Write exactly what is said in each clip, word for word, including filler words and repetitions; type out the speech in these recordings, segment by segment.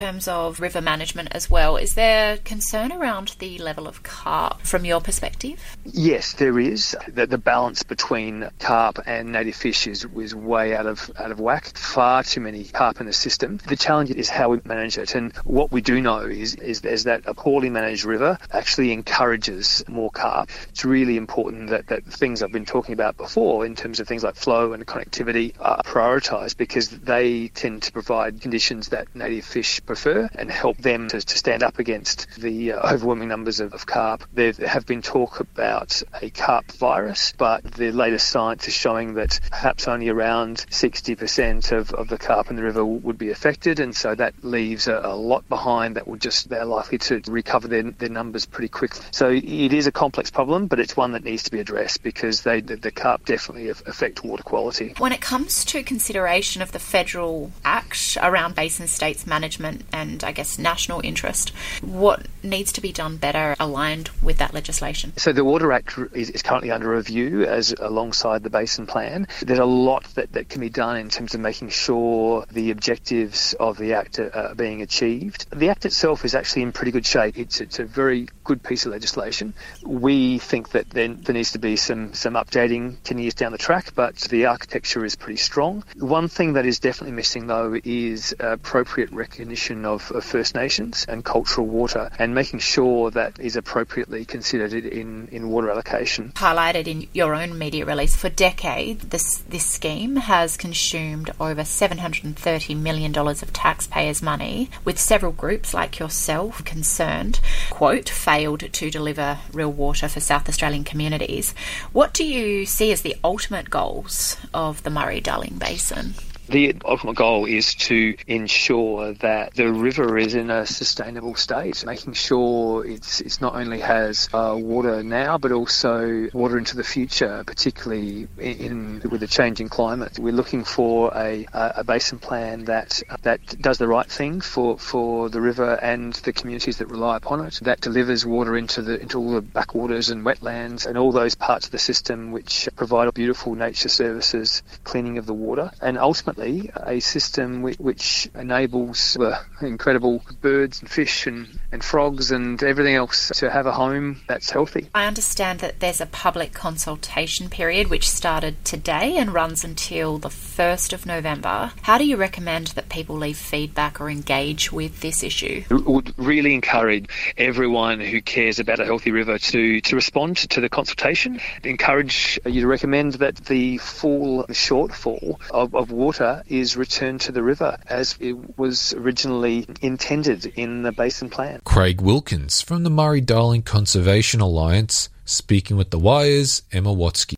In terms of river management as well, is there concern around the level of carp from your perspective? Yes, there is. The, the balance between carp and native fish is, is way out of out of whack. Far too many carp in the system. The challenge is how we manage it. And what we do know is, is, is that a poorly managed river actually encourages more carp. It's really important that, that things I've been talking about before in terms of things like flow and connectivity are prioritised, because they tend to provide conditions that native fish prefer and help them to, to stand up against the uh, overwhelming numbers of, of carp. There have been talk about a carp virus, but the latest science is showing that perhaps only around sixty percent of, of the carp in the river would be affected, and so that leaves a, a lot behind that will just, they're likely to recover their, their numbers pretty quickly. So it is a complex problem, but it's one that needs to be addressed, because they, the, the carp definitely affect water quality. When it comes to consideration of the federal act around basin states management and, I guess, national interest, what needs to be done better aligned with that legislation? So the Water Act is, is currently under review as alongside the Basin Plan. There's a lot that, that can be done in terms of making sure the objectives of the Act are, are being achieved. The Act itself is actually in pretty good shape. It's, it's a very good piece of legislation. We think that then there needs to be some, some updating ten years down the track, but the architecture is pretty strong. One thing that is definitely missing, though, is appropriate recognition of, of First Nations and cultural water, and making sure that is appropriately considered in, in water allocation. Highlighted in your own media release, for decades, this, this scheme has consumed over seven hundred thirty million dollars of taxpayers' money, with several groups like yourself concerned, quote, failed to deliver real water for South Australian communities. What do you see as the ultimate goals of the Murray-Darling Basin? The ultimate goal is to ensure that the river is in a sustainable state, making sure it's it's not only has uh, water now, but also water into the future, particularly in, in with the changing climate. We're looking for a, a basin plan that that does the right thing for, for the river and the communities that rely upon it, that delivers water into the into all the backwaters and wetlands and all those parts of the system which provide beautiful nature services, cleaning of the water, and ultimately a system which, which enables the incredible birds and fish and, and frogs and everything else to have a home that's healthy. I understand that there's a public consultation period which started today and runs until the first of November. How do you recommend that people leave feedback or engage with this issue? I would really encourage everyone who cares about a healthy river to, to respond to the consultation. I'd encourage you to recommend that the full shortfall of, of water is returned to the river as it was originally intended in the Basin Plan. Craig Wilkins from the Murray-Darling Conservation Alliance, speaking with The Wire's Emma Watsky.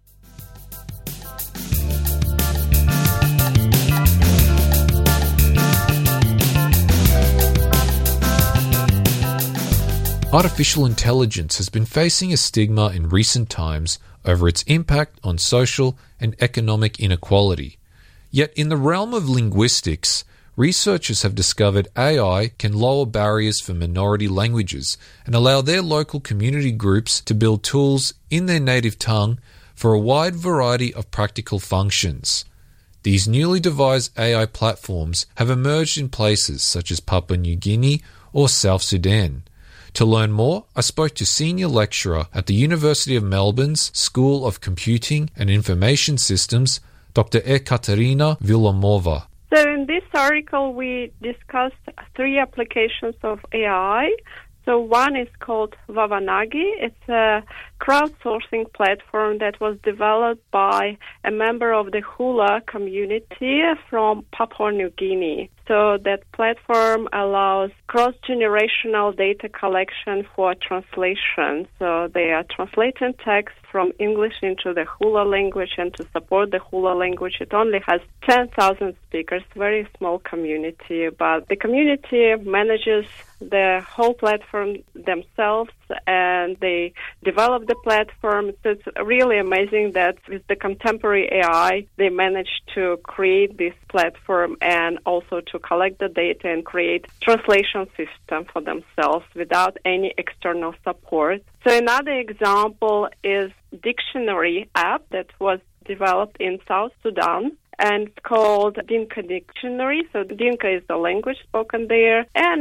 Artificial intelligence has been facing a stigma in recent times over its impact on social and economic inequality. Yet in the realm of linguistics, researchers have discovered A I can lower barriers for minority languages and allow their local community groups to build tools in their native tongue for a wide variety of practical functions. These newly devised A I platforms have emerged in places such as Papua New Guinea or South Sudan. To learn more, I spoke to senior lecturer at the University of Melbourne's School of Computing and Information Systems, Doctor Ekaterina Villamova. So in this article, we discussed three applications of A I. So one is called Wavanagi. It's a crowdsourcing platform that was developed by a member of the Hula community from Papua New Guinea. So that platform allows cross-generational data collection for translation. So they are translating text from English into the Hula language, and to support the Hula language, it only has ten thousand speakers, very small community. But the community manages the whole platform themselves, and they develop the platform. So it's really amazing that with the contemporary A I, they managed to create this platform and also to collect the data and create translation system for themselves without any external support. So another example is dictionary app that was developed in South Sudan, and it's called Dinka Dictionary. So Dinka is the language spoken there, and